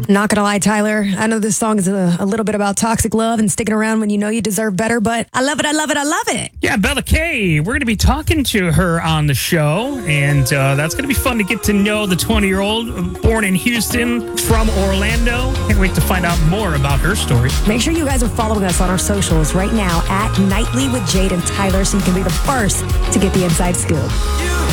Not gonna lie, Tyler, I know this song is a little bit about toxic love and sticking around when you know you deserve better, but I love it, I love it, I love it. Yeah, Bella Kay, we're going to be talking to her on the show, and that's going to be fun to get to know the 20-year-old born in Houston from Orlando. Can't wait to find out more about her story. Make sure you guys are following us on our socials right now at Nightly with Jade and Tyler so you can be the first to get the inside scoop.